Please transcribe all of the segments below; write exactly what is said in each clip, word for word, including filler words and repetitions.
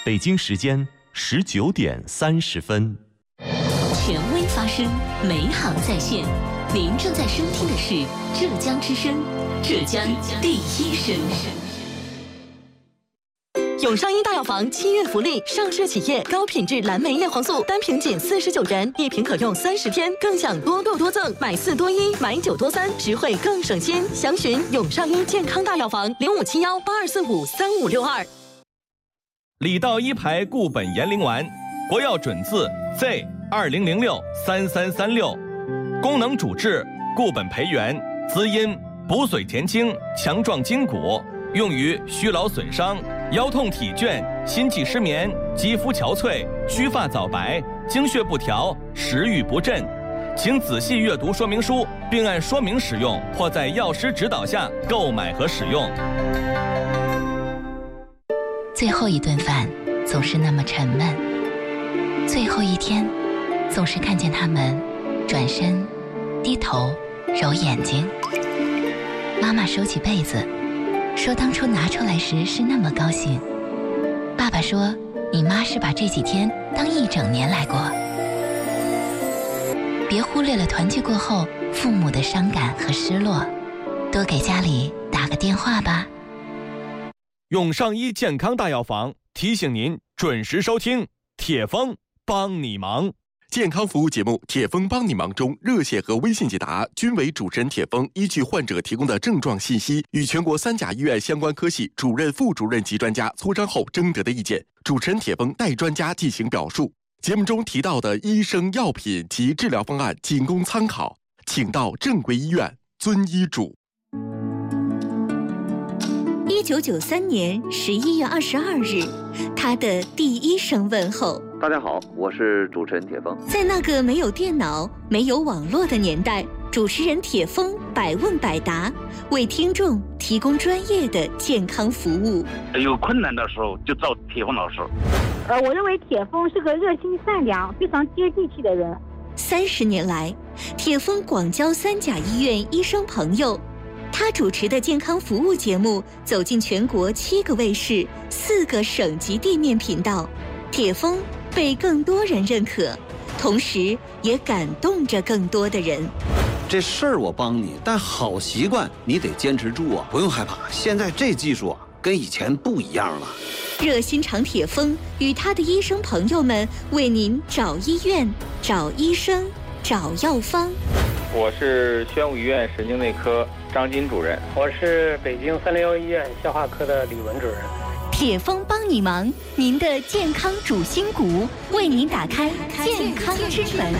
北京时间十九点三十分。 权威发声，美好在线。您正在收听的是浙江之声，浙江第一声。 永上医大药房七月福利，上市企业高品质蓝莓叶黄素单瓶仅四十九元，一瓶可用三十天，更享多购多赠，买四多一，买九多三，实惠更省心。详询永上医健康大药房零五七幺八二四五三五六二。 李道一牌固本延龄丸，国药准字 Z 二零零六三三三六，功能主治固本培元，滋阴补髓填精，强壮筋骨，用于虚劳损伤、腰痛体倦、心悸失眠、肌肤憔悴、须发早白、经血不调、食欲不振。请仔细阅读说明书，并按说明使用，或在药师指导下购买和使用。 最后一顿饭总是那么沉闷，最后一天总是看见他们转身、低头、揉眼睛。妈妈收起被子，说当初拿出来时是那么高兴。爸爸说，你妈是把这几天当一整年来过。别忽略了团聚过后父母的伤感和失落，多给家里打个电话吧。 永上医健康大药房提醒您准时收听铁峰帮你忙。 健康服务节目《铁峰帮你忙》中，热线和微信解答均为主持人铁峰依据患者提供的症状信息，与全国三甲医院相关科系主任、副主任级专家磋商后征得的意见，主持人铁峰代专家进行表述。节目中提到的医生、药品及治疗方案仅供参考，请到正规医院遵医嘱。 一九九三年十一月二十二日，他的第一声问候。 大家好，我是主持人铁峰。 在那个没有电脑、没有网络的年代，主持人铁峰百问百答，为听众提供专业的健康服务。 有困难的时候就找铁峰老师。 呃，我认为铁峰是个热心善良、非常接地气的人。 三十年来，铁峰广交三甲医院医生朋友。他主持的健康服务节目走进全国七个卫视、四个省级地面频道，铁峰被更多人认可，同时也感动着更多的人。 这事儿我帮你，但好习惯你得坚持住啊！不用害怕，现在这技术啊，跟以前不一样了。 热心肠铁峰与他的医生朋友们为您找医院、找医生、找药方。 我是宣武医院神经内科张金主任， 我是北京三零幺医院消化科的李文主任。 铁峰帮你忙，您的健康主心骨，为您打开健康之门。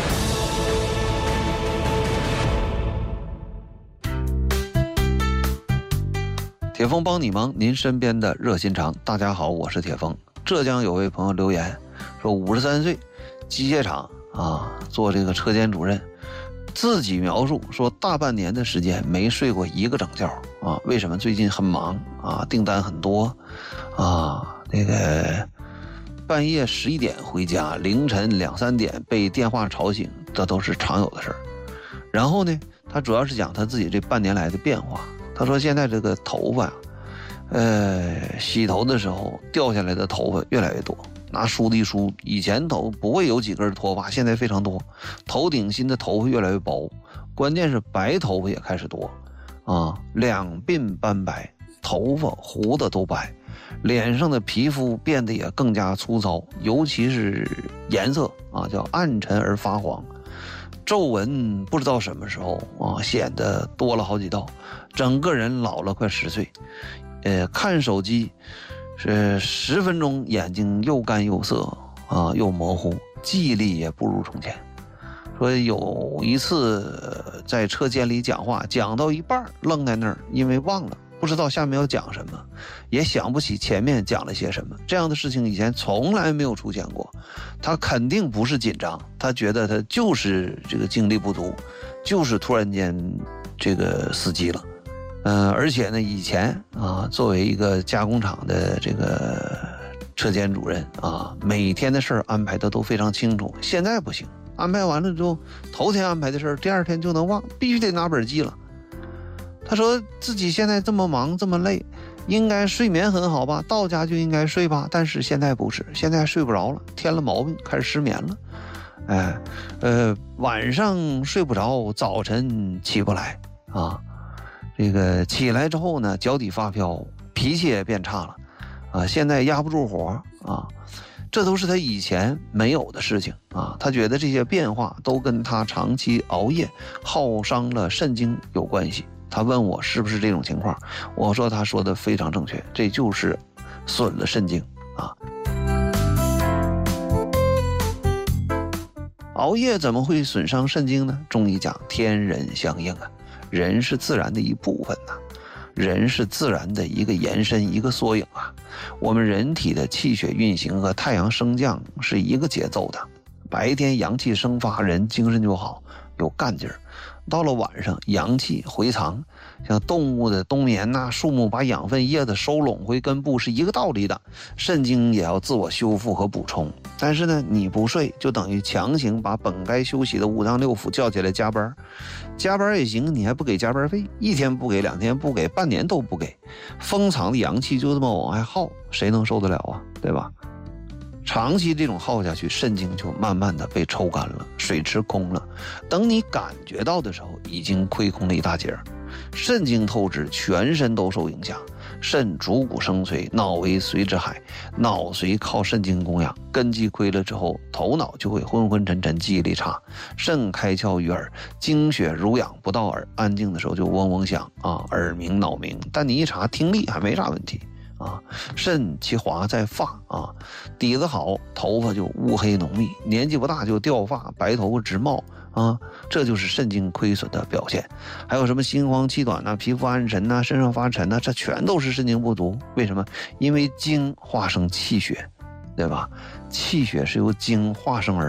铁峰帮你忙，您身边的热心肠。大家好，我是铁峰。浙江有位朋友留言说，五十三岁，机械厂啊，做这个车间主任。自己描述说，大半年的时间没睡过一个整觉啊！为什么？最近很忙啊，订单很多啊，那个半夜十一点回家，凌晨两三点被电话吵醒，这都是常有的事儿。然后呢，他主要是讲他自己这半年来的变化。他说现在这个头发，呃，洗头的时候掉下来的头发越来越多。拿梳子一梳，以前头不会有几根脱发，现在非常多，头顶心的头发越来越薄，关键是白头发也开始多啊，两鬓斑白，头发胡子都白，脸上的皮肤变得也更加粗糙，尤其是颜色啊，叫暗沉而发黄，皱纹不知道什么时候啊显得多了好几道，整个人老了快十岁。呃，看手机是十分钟，眼睛又干又涩啊，又模糊，记忆力也不如从前。说有一次在车间里讲话，讲到一半愣在那儿，因为忘了，不知道下面要讲什么，也想不起前面讲了些什么。这样的事情以前从来没有出现过。他肯定不是紧张，他觉得他就是这个精力不足，就是突然间这个死机了。呃，而且呢，以前啊，作为一个加工厂的这个车间主任啊，每天的事儿安排的都非常清楚。现在不行，安排完了之后，头天安排的事儿，第二天就能忘，必须得拿本记了。他说自己现在这么忙这么累， 应该睡眠很好吧，到家就应该睡吧，但是现在不是，现在睡不着了，添了毛病，开始失眠了。哎，呃，晚上睡不着，早晨起不来啊。这个起来之后呢，脚底发飘，脾气也变差了啊。现在压不住火啊，这都是他以前没有的事情啊。他觉得这些变化都跟他长期熬夜耗伤了肾精有关系。他问我是不是这种情况，我说他说的非常正确，这就是损了肾精啊。熬夜怎么会损伤肾精呢？中医讲天人相应啊，人是自然的一部分呐、啊，人是自然的一个延伸，一个缩影啊。我们人体的气血运行和太阳升降是一个节奏的，白天阳气生发，人精神就好，有干劲儿。到了晚上，阳气回藏，像动物的冬眠呐、啊，树木把养分叶子收拢回根部是一个道理的。肾精也要自我修复和补充，但是呢，你不睡就等于强行把本该休息的五脏六腑叫起来加班，加班也行，你还不给加班费，一天不给，两天不给，半年都不给，封藏的阳气就这么往外耗，谁能受得了啊？对吧？长期这种耗下去，肾精就慢慢的被抽干了，水池空了。等你感觉到的时候，已经亏空了一大截。肾精透支，全身都受影响。肾主骨生髓，脑为髓之海，脑髓靠肾精供养，根基亏了之后，头脑就会昏昏沉沉，记忆力差。肾开窍于耳，精血濡养不到耳，安静的时候就嗡嗡响啊，耳鸣脑鸣。但你一查，听力还没啥问题。啊，肾其华在发啊，底子好，头发就乌黑浓密；年纪不大就掉发，白头发直冒啊，这就是肾精亏损的表现。还有什么心慌气短呐、啊、皮肤暗沉呐、啊、身上发沉呐、啊，这全都是肾精不足。为什么？因为精化生气血，对吧？气血是由精化生而